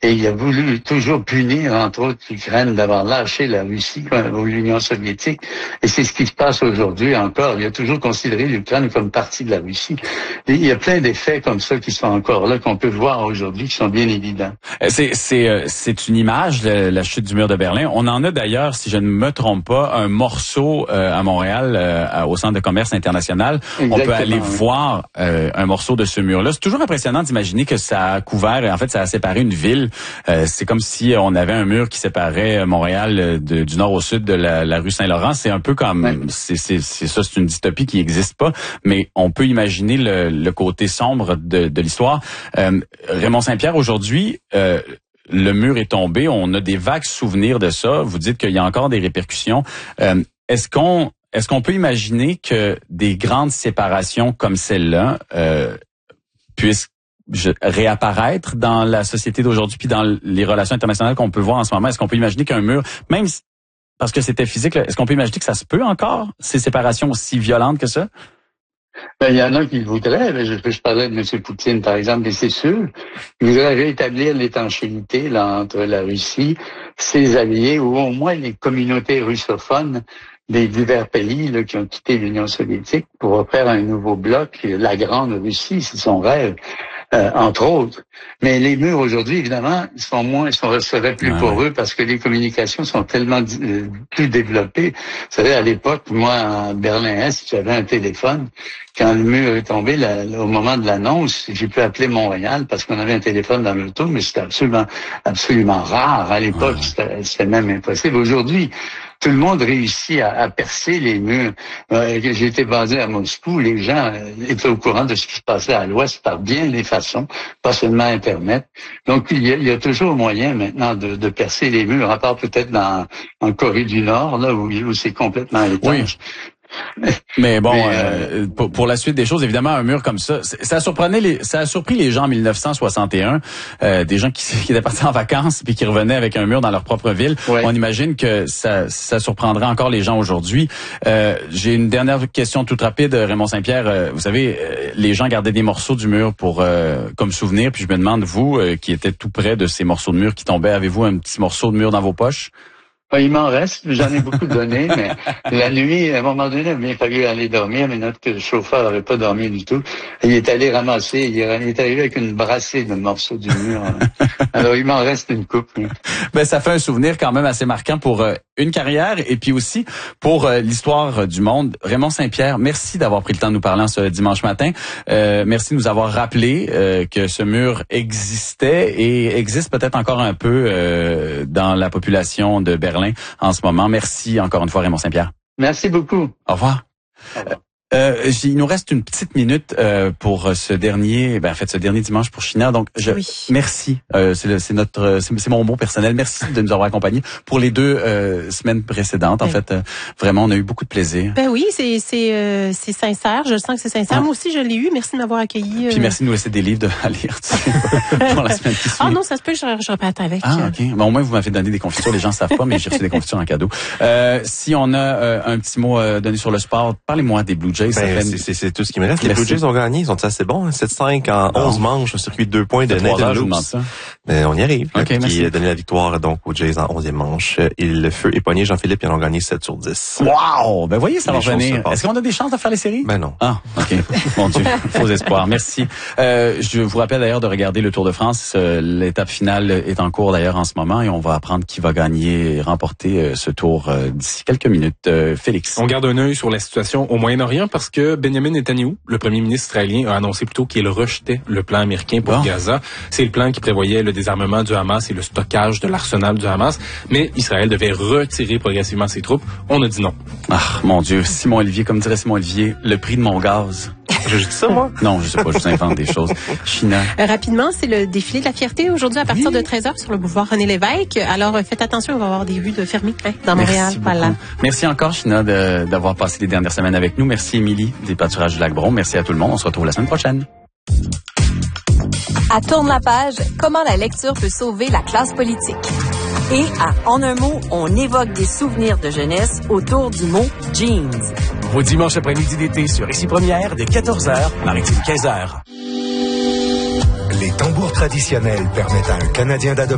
Et il a voulu toujours punir, entre autres, l'Ukraine d'avoir lâché la Russie ou l'Union soviétique. Et c'est ce qui se passe aujourd'hui encore. Il a toujours considéré l'Ukraine comme partie de la Russie. Et il y a plein d'effets comme ça qui sont encore là, qu'on peut voir aujourd'hui, qui sont bien évidents. C'est une image, la chute du mur de Berlin. On en a d'ailleurs, si je ne me trompe pas, un morceau à Montréal, au Centre de commerce international. Exactement, on peut aller voir un morceau de ce mur-là. C'est toujours impressionnant d'imaginer que ça a couvert, et en fait, ça a séparé une ville. C'est comme si on avait un mur qui séparait Montréal du nord au sud de la rue Saint-Laurent. C'est un peu comme, c'est une dystopie qui n'existe pas, mais on peut imaginer le côté sombre de l'histoire. Raymond Saint-Pierre, aujourd'hui, le mur est tombé. On a des vagues souvenirs de ça. Vous dites qu'il y a encore des répercussions. Est-ce qu'on peut imaginer que des grandes séparations comme celle-là puissent réapparaître dans la société d'aujourd'hui puis dans les relations internationales qu'on peut voir en ce moment? Est-ce qu'on peut imaginer qu'un mur, même parce que c'était physique, est-ce qu'on peut imaginer que ça se peut encore, ces séparations aussi violentes que ça? Il y en a qui le voudraient. Je parlais de M. Poutine, par exemple, et c'est sûr. Il voudrait rétablir l'étanchéité là, entre la Russie, ses alliés, ou au moins les communautés russophones des divers pays là, qui ont quitté l'Union soviétique pour faire un nouveau bloc, la Grande Russie, c'est son rêve. Entre autres. Mais les murs aujourd'hui, évidemment, seraient plus poreux parce que les communications sont tellement plus développées. Vous savez, à l'époque, moi, à Berlin-Est, j'avais un téléphone. Quand le mur est tombé, au moment de l'annonce, j'ai pu appeler Montréal parce qu'on avait un téléphone dans l'auto, mais c'était absolument rare. À l'époque, c'était même impossible. Aujourd'hui, tout le monde réussit à percer les murs. J'ai été basé à Moscou, les gens étaient au courant de ce qui se passait à l'Ouest par bien des façons, pas seulement Internet. Donc, il y a toujours moyen maintenant de percer les murs, à part peut-être en Corée du Nord, là où c'est complètement étanche. Oui. Mais bon, pour la suite des choses, évidemment, un mur comme ça, ça a surpris les gens en 1961, des gens qui étaient partis en vacances puis qui revenaient avec un mur dans leur propre ville. Ouais. On imagine que ça surprendrait encore les gens aujourd'hui. J'ai une dernière question toute rapide, Raymond Saint-Pierre. Vous savez, les gens gardaient des morceaux du mur comme souvenir, puis je me demande, vous, qui étiez tout près de ces morceaux de mur qui tombaient, avez-vous un petit morceau de mur dans vos poches? Il m'en reste, j'en ai beaucoup donné, mais la nuit, à un moment donné, il a bien fallu aller dormir, mais notre chauffeur n'avait pas dormi du tout. Il est allé ramasser, il est arrivé avec une brassée de morceaux du mur. Alors, il m'en reste une coupe. Ben, ça fait un souvenir quand même assez marquant pour une carrière et puis aussi pour l'histoire du monde. Raymond Saint-Pierre, merci d'avoir pris le temps de nous parler ce dimanche matin. Merci de nous avoir rappelé que ce mur existait et existe peut-être encore un peu dans la population de Berlin en ce moment. Merci encore une fois, Raymond Saint-Pierre. Merci beaucoup. Au revoir. Au revoir. Il nous reste une petite minute pour ce dernier dimanche pour China. Donc, merci. C'est mon mot personnel. Merci de nous avoir accompagnés pour les 2 semaines précédentes. En fait, vraiment, on a eu beaucoup de plaisir. Ben oui, c'est sincère. Je sens que c'est sincère. Moi aussi, je l'ai eu. Merci de m'avoir accueilli. Puis merci de nous laisser des livres à lire pour la semaine qui suit. Ah non, ça se peut, je répète avec. Ah ok. Bon, au moins vous m'avez donné des confitures. Les gens savent pas, mais j'ai reçu des confitures en cadeau. Si on a un petit mot donné sur le sport, parlez-moi des Blue Jays. C'est tout ce qui me reste. Les Blue Jays ont gagné, ils sont assez bons, 7-5 en 11 manches, un circuit de 2 points de Nathan Lewis. Mais on y arrive. Okay, qui a donné la victoire donc aux Jays en 11e manche. Le feu est pogné, Jean-Philippe, ils en ont gagné 7/10. Wow! Ben voyez, ça va revenir. Est-ce qu'on a des chances de faire les séries? Ben non. Ah, ok. Mon Dieu, faux espoir. Merci. Je vous rappelle d'ailleurs de regarder le Tour de France. L'étape finale est en cours d'ailleurs en ce moment et on va apprendre qui va gagner et remporter ce tour d'ici quelques minutes. Félix. On garde un œil sur la situation au Moyen-Orient parce que Benjamin Netanyahou, le premier ministre israélien, a annoncé plutôt qu'il rejetait le plan américain pour Gaza. C'est le plan qui prévoyait le désarmement du Hamas et le stockage de l'arsenal du Hamas. Mais Israël devait retirer progressivement ses troupes. On a dit non. Ah, mon Dieu. Simon Olivier, comme dirait Simon Olivier, le prix de mon gaz. Je dis ça, moi? Non, je sais pas, je vous invente des choses. China. Rapidement, c'est le défilé de la fierté aujourd'hui à partir de 13h sur le boulevard René Lévesque. Alors, faites attention, on va avoir des vues de fermiers dans Montréal. Voilà. Merci encore, China, d'avoir passé les dernières semaines avec nous. Merci, Émilie, des pâturages du Lac-Brome. Merci à tout le monde. On se retrouve la semaine prochaine. À Tourne la page, comment la lecture peut sauver la classe politique. Et à En un mot, on évoque des souvenirs de jeunesse autour du mot jeans. Vos dimanches après-midi d'été sur Ici Première, dès 14h, Maritime 15h. Les tambours traditionnels permettent à un Canadien d'adopter